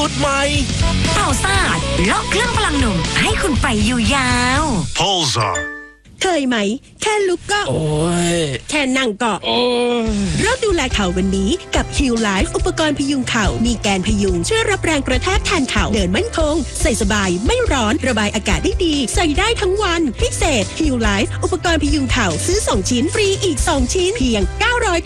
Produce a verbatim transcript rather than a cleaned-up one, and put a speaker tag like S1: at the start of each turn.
S1: สูตรใหม่
S2: เป่าซ่าล็อกเครื่องพลังหนุ่มให้คุณไปอยู่ยาว
S1: Pulsar
S3: เคยไหมแค่ลุกก็โอ้ยแค่นั่งก็โอ้ยเริ่มดูแลเข่าวันนี้กับ Heal Life อุปกรณ์พยุงเข่ามีแกนพยุงช่วยรับแรงกระแทกแทนเข่าเดินมั่นคงใส่สบายไม่ร้อนระบายอากาศได้ดีใส่ได้ทั้งวันพิเศษ Heal Life อุปกรณ์พยุงเข่าซื้อสองชิ้นฟรีอีกสองชิ้นเพียงเก้าร้อย